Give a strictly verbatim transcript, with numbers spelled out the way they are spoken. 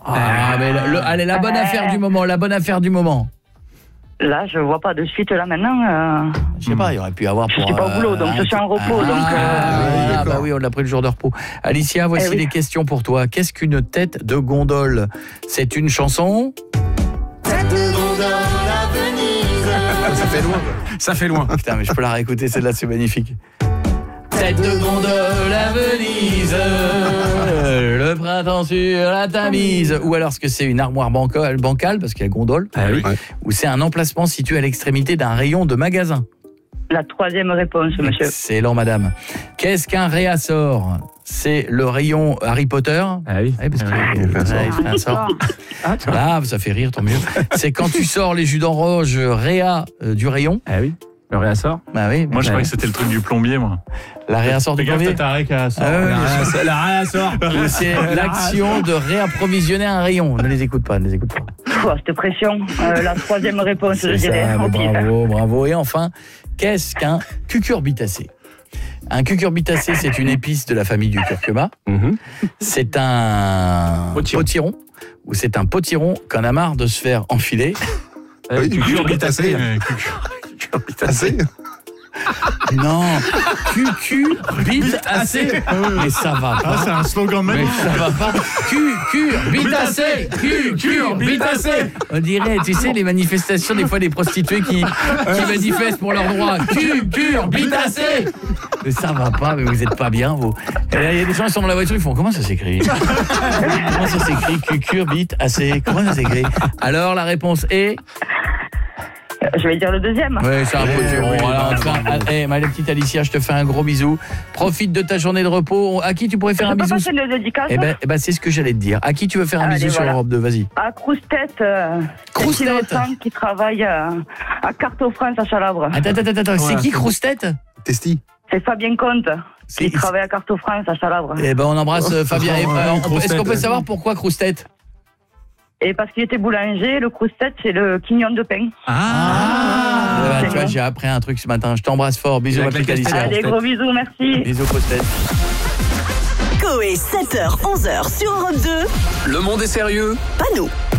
Ah, mais le, le, allez, la bonne euh... affaire du moment, la bonne affaire du moment. Là, je vois pas de suite, là, maintenant. Euh... Je sais pas, il aurait pu y avoir pour... Je suis pas au boulot, donc euh, je suis en repos, ah, donc... Euh... Ah, bah oui, on a pris le jour de repos. Alicia, voici eh oui. les questions pour toi. Qu'est-ce qu'une tête de gondole? C'est une chanson? Tête de gondole à Venise. Ça fait loin. Ça fait loin. Putain, mais je peux la réécouter, celle-là, c'est magnifique. Tête de gondole à Venise, le printemps sur la Tamise. Ou alors, est-ce que c'est une armoire bancale, bancale parce qu'il y a gondole, ah oui. ouais. ou c'est un emplacement situé à l'extrémité d'un rayon de magasin? La troisième réponse, monsieur. Excellent, madame. Qu'est-ce qu'un réassort? C'est le rayon Harry Potter. Ah oui. Ah oui parce qu'il ah, sort. Ah, ah, ça fait rire, tant mieux. C'est quand tu sors les jus d'orange réa euh, du rayon. Ah oui. Le réassort. Bah oui. Moi, je bah, croyais que c'était le truc du plombier, moi. La réassort du plombier. T'as arrêt qu'à sort. Ah, la réassort. C'est l'action de réapprovisionner un rayon. Ne les écoute pas, ne les écoute pas. Oh, cette pression. Euh, la troisième réponse, je dirais. Ça, bravo, bravo. Et enfin, qu'est-ce qu'un cucurbitacé? Un cucurbitacé, c'est une épice de la famille du curcuma. Mm-hmm. C'est un potiron. potiron ou c'est un potiron qu'on a marre de se faire enfiler. Oui, cucurbitacé. Cucurbitacé. Non, cucurbitacé. Mais ça va pas. Ah, c'est un slogan même. Mais ça va pas. Cucurbitacé. Cucurbitacé. On dirait, tu sais, les manifestations des fois des prostituées qui, qui manifestent pour leurs droits. Cucurbitacé. Mais ça va pas, mais vous êtes pas bien, vous. Il y a des gens qui sont dans la voiture, ils font comment ça s'écrit? Comment ça s'écrit? Cucurbitacé. Comment ça s'écrit? Alors la réponse est... Je vais dire le deuxième. Oui, c'est un potiron. Oui, voilà, enfin, hey, ma petite Alicia, je te fais un gros bisou. Profite de ta journée de repos. À qui tu pourrais faire je un bisou? Je peux passer le dédicace. Eh ben, eh ben, c'est ce que j'allais te dire. À qui tu veux faire un Allez, bisou voilà. sur Europe deux? Vas-y. À Croustette. Euh, Croustette qui travaille euh, à Carto-France à Chalabre. Attends, attends, attends. Ouais. C'est qui Croustette? Testi. C'est Fabien Comte. Qui travaille à Carto-France à Chalabre. Eh ben, on embrasse euh, Fabien. Oh, euh, on, est-ce qu'on peut savoir pourquoi Croustette? Et parce qu'il était boulanger, le croustette, c'est le quignon de pain. Ah, ah bah, tu vois, j'ai appris un truc ce matin. Je t'embrasse fort. Bisous, ma petite Alicia. Allez, gros bisous, merci. Bisous, croustette. Coé, sept heures, onze heures sur Europe deux. Le monde est sérieux? Pas nous.